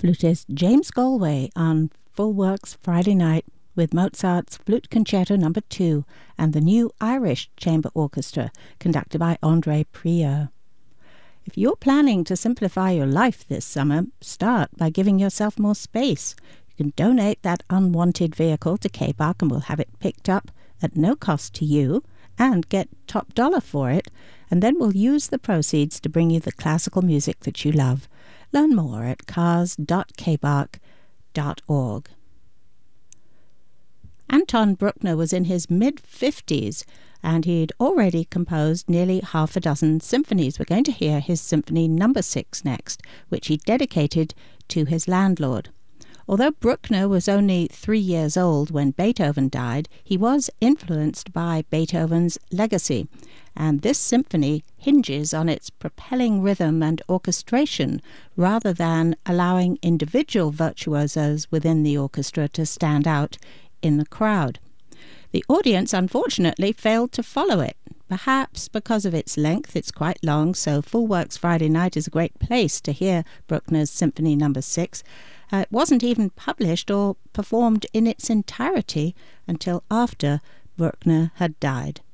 flutist James Galway on Full Works Friday night with Mozart's Flute Concerto No. 2 and the New Irish Chamber Orchestra conducted by André Prieur. If you're planning to simplify your life this summer, start by giving yourself more space. You can donate that unwanted vehicle to K-Bach and we'll have it picked up at no cost to you and get top dollar for it, and then we'll use the proceeds to bring you the classical music that you love. Learn more at cars.kbach.org. Anton Bruckner was in his mid-50s and he'd already composed nearly half a dozen symphonies. We're going to hear his Symphony No. 6 next, which he dedicated to his landlord. Although Bruckner was only 3 years old when Beethoven died, he was influenced by Beethoven's legacy, and this symphony hinges on its propelling rhythm and orchestration rather than allowing individual virtuosos within the orchestra to stand out in the crowd. The audience, unfortunately, failed to follow it. Perhaps because of its length, it's quite long, so Full Works Friday night is a great place to hear Bruckner's Symphony No. 6. It wasn't even published or performed in its entirety until after Bruckner had died.